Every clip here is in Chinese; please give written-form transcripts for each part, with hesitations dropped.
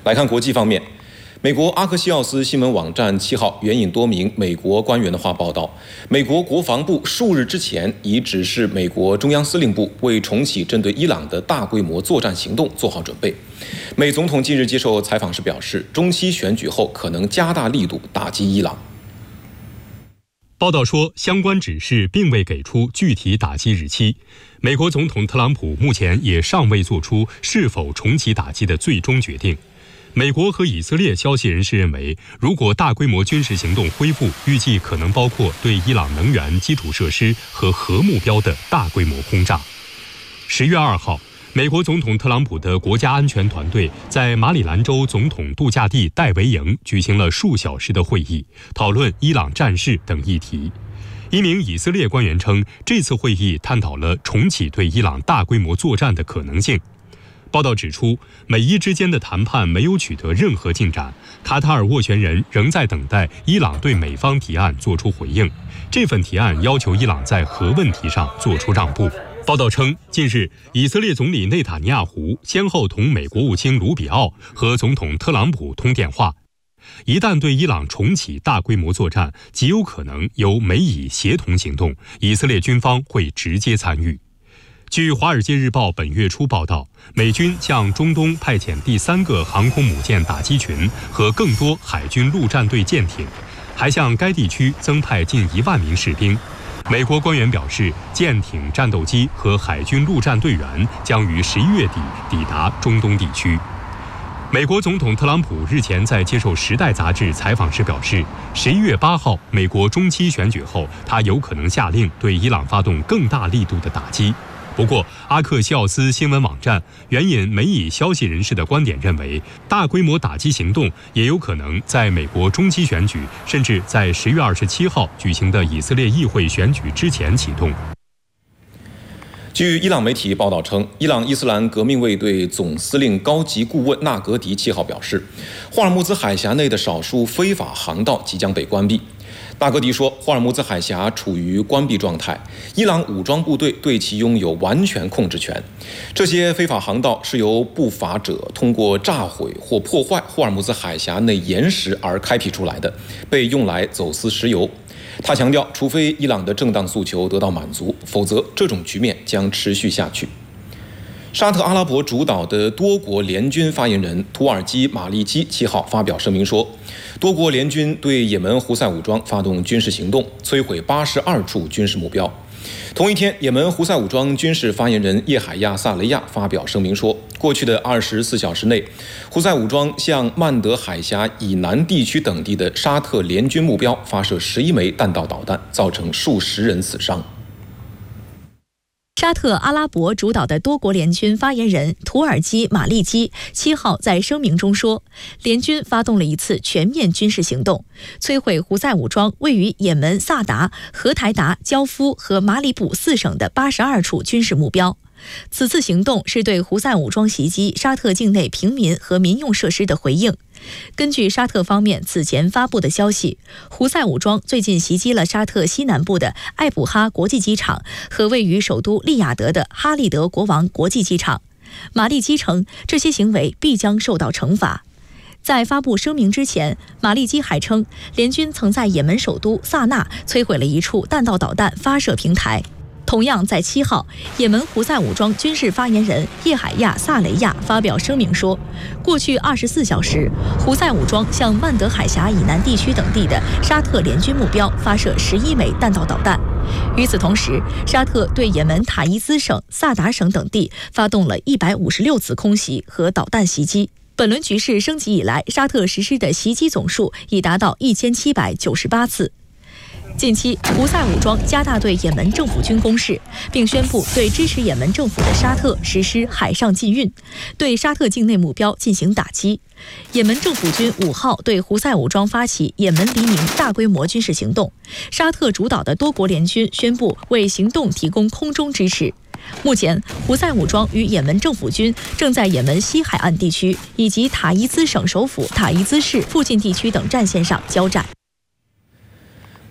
来看国际方面，美国阿克西奥斯新闻网站7号援引多名美国官员的话报道，美国国防部数日之前已指示美国中央司令部为重启针对伊朗的大规模作战行动做好准备。美总统近日接受采访时表示，中期选举后可能加大力度打击伊朗。 报道说，相关指示并未给出具体打击日期。美国总统特朗普目前也尚未做出是否重启打击的最终决定。美国和以色列消息人士认为，如果大规模军事行动恢复，预计可能包括对伊朗能源基础设施和核目标的大规模轰炸。10月2号，美国总统特朗普的国家安全团队在马里兰州总统度假地戴维营举行了数小时的会议，讨论伊朗战事等议题。一名以色列官员称，这次会议探讨了重启对伊朗大规模作战的可能性。报道指出，美伊之间的谈判没有取得任何进展，卡塔尔斡旋人仍在等待伊朗对美方提案做出回应。这份提案要求伊朗在核问题上做出让步。报道称，近日以色列总理内塔尼亚胡先后同美国务卿卢比奥和总统特朗普通电话。一旦对伊朗重启大规模作战，极有可能由美以协同行动，以色列军方会直接参与。据《华尔街日报》本月初报道，美军向中东派遣第3个航空母舰打击群和更多海军陆战队舰艇，还向该地区增派近1万名士兵。美国官员表示，舰艇、战斗机和海军陆战队员将于11月底抵达中东地区。美国总统特朗普日前在接受《时代》杂志采访时表示，11月8号美国中期选举后，他有可能下令对伊朗发动更大力度的打击。不过，阿克西奥斯新闻网站援引美以消息人士的观点认为，大规模打击行动也有可能在美国中期选举，甚至在10月27号举行的以色列议会选举之前启动。 据伊朗媒体报道称，伊朗伊斯兰革命卫队总司令高级顾问纳格迪7号表示，霍尔木兹海峡内的少数非法航道即将被关闭。纳格迪说，霍尔木兹海峡处于关闭状态，伊朗武装部队对其拥有完全控制权。这些非法航道是由不法者通过炸毁或破坏霍尔木兹海峡内岩石而开辟出来的，被用来走私石油。他强调，除非伊朗的正当诉求得到满足，否则这种局面将持续下去。沙特阿拉伯主导的多国联军发言人图尔基·马利基7号发表声明说，多国联军对也门胡塞武装发动军事行动，摧毁82处军事目标。同一天，也门胡塞武装军事发言人叶海亚·萨雷亚发表声明说，过去的24小时内，胡塞武装向曼德海峡以南地区等地的沙特联军目标发射11枚弹道导弹，造成数十人死伤。 沙特阿拉伯主导的多国联军发言人图尔基·马利基7号在声明中说，联军发动了一次全面军事行动，摧毁胡塞武装位于也门萨达、荷台达、焦夫和马里卜4省的82处军事目标。此次行动是对胡塞武装袭击沙特境内平民和民用设施的回应。根据沙特方面此前发布的消息，胡塞武装最近袭击了沙特西南部的艾卜哈国际机场和位于首都利雅得的哈利德国王国际机场。马利基称，这些行为必将受到惩罚。在发布声明之前，马利基还称，联军曾在也门首都萨那摧毁了一处弹道导弹发射平台。同样在7号，也门胡塞武装军事发言人叶海亚·萨雷亚发表声明说，过去24小时，胡塞武装向曼德海峡以南地区等地的沙特联军目标发射11枚弹道导弹。与此同时，沙特对也门塔伊兹省、萨达省等地发动了156次空袭和导弹袭击。本轮局势升级以来，沙特实施的袭击总数已达到1798次。近期，胡塞武装加大对也门政府军攻势，并宣布对支持也门政府的沙特实施海上禁运，对沙特境内目标进行打击。也门政府军5号对胡塞武装发起也门黎明大规模军事行动，沙特主导的多国联军宣布为行动提供空中支持。目前，胡塞武装与也门政府军正在也门西海岸地区以及塔伊兹省首府塔伊兹市附近地区等战线上交战。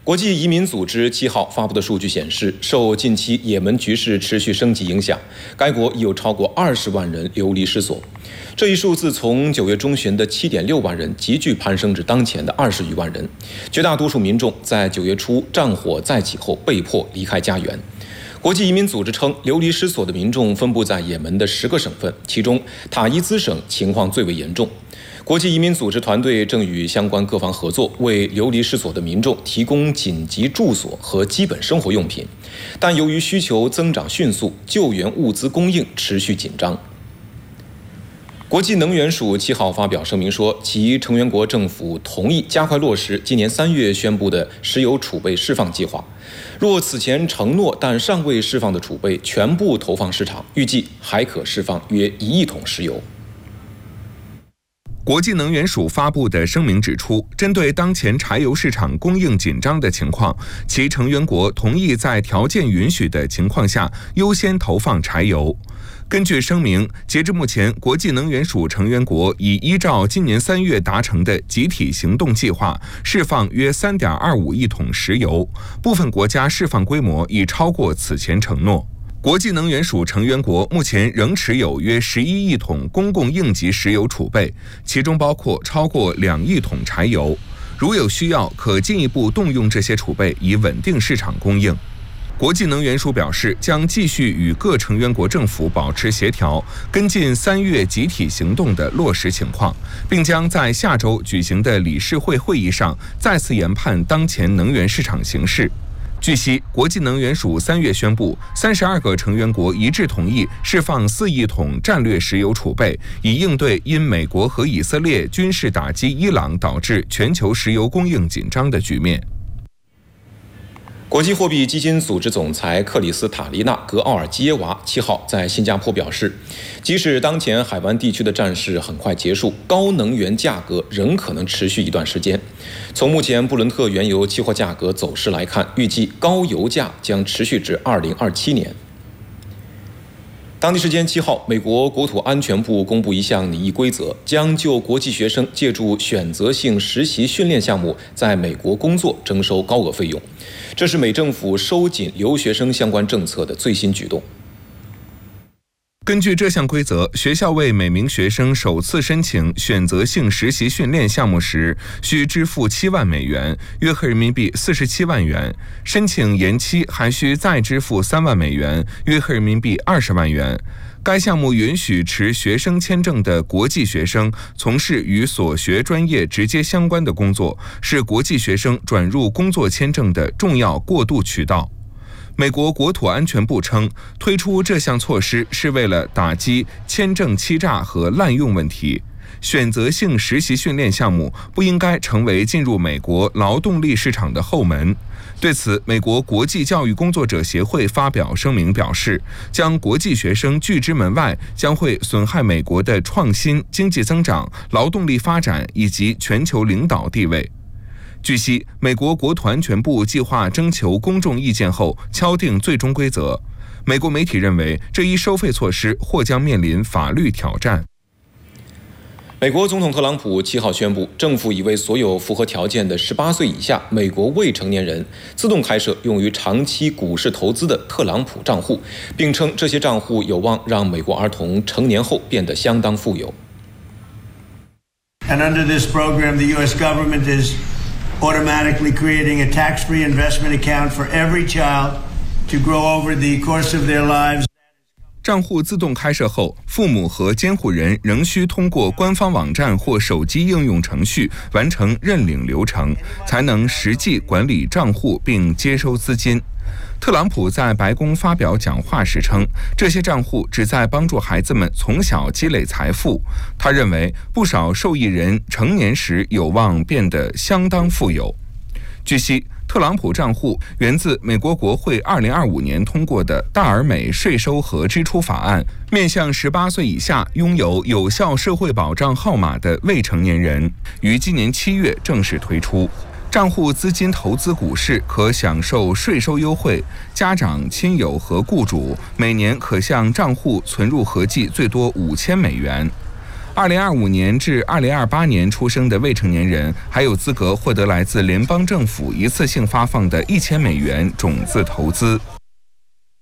国际移民组织7号发布的数据显示，受近期也门局势持续升级影响，该国已有超过20万人流离失所。这一数字从9月中旬的7.6万人急剧攀升至当前的20余万人。绝大多数民众在9月初战火再起后被迫离开家园。国际移民组织称，流离失所的民众分布在也门的10个省份，其中塔伊兹省情况最为严重。国际移民组织团队正与相关各方合作，为流离失所的民众提供紧急住所和基本生活用品，但由于需求增长迅速，救援物资供应持续紧张。国际能源署7号发表声明说，其成员国政府同意加快落实今年3月宣布的石油储备释放计划。若此前承诺但尚未释放的储备全部投放市场，预计还可释放约1亿桶石油。 国际能源署发布的声明指出，针对当前柴油市场供应紧张的情况，其成员国同意在条件允许的情况下优先投放柴油。根据声明，截至目前，国际能源署成员国已依照今年3月达成的集体行动计划，释放约3.25亿桶石油，部分国家释放规模已超过此前承诺。国际能源署成员国目前仍持有约11亿桶公共应急石油储备，其中包括超过2亿桶柴油。如有需要，可进一步动用这些储备以稳定市场供应。国际能源署表示，将继续与各成员国政府保持协调，跟进3月集体行动的落实情况，并将在下周举行的理事会会议上再次研判当前能源市场形势。据悉，国际能源署3月宣布，32个成员国一致同意释放4亿桶战略石油储备，以应对因美国和以色列军事打击伊朗导致全球石油供应紧张的局面。 国际货币基金组织总裁克里斯塔丽娜·格奥尔基耶娃7号在新加坡表示，即使当前海湾地区的战事很快结束，高能源价格仍可能持续一段时间。从目前布伦特原油期货价格走势来看，预计高油价将持续至2027年。当地时间7号，美国国土安全部公布一项拟议规则，将就国际学生借助选择性实习训练项目在美国工作征收高额费用。这是美政府收紧留学生相关政策的最新举动。 根据这项规则，学校为每名学生首次申请选择性实习训练项目时，需支付7万美元，约合人民币47万元；申请延期还需再支付3万美元，约合人民币20万元。该项目允许持学生签证的国际学生从事与所学专业直接相关的工作，是国际学生转入工作签证的重要过渡渠道。美国国土安全部称，推出这项措施是为了打击签证欺诈和滥用问题。选择性实习训练项目不应该成为进入美国劳动力市场的后门。对此，美国国际教育工作者协会发表声明表示，将国际学生拒之门外将会损害美国的创新、经济增长、劳动力发展以及全球领导地位。据悉，美国国土安全部计划征求公众意见后敲定最终规则。美国媒体认为，这一收费措施或将面临法律挑战。 美国总统特朗普7号宣布，政府已为所有符合条件的18岁以下美国未成年人自动开设用于长期股市投资的特朗普账户，并称这些账户有望让美国儿童成年后变得相当富有。 And under this program, the U.S. government is automatically creating a tax-free investment account for every child to grow over the course of their lives. 账户自动开设后，父母和监护人仍需通过官方网站或手机应用程序完成认领流程，才能实际管理账户并接收资金。特朗普在白宫发表讲话时称，这些账户旨在帮助孩子们从小积累财富。他认为，不少受益人成年时有望变得相当富有。据悉，特朗普账户源自美国国会2025年通过的大而美税收和支出法案，面向18岁以下拥有有效社会保障号码的未成年人，于今年7月正式推出。账户资金投资股市可享受税收优惠，家长、亲友和雇主每年可向账户存入合计最多5000美元。 2025年至2028年出生的未成年人还有资格获得来自联邦政府一次性发放的$1000种子投资。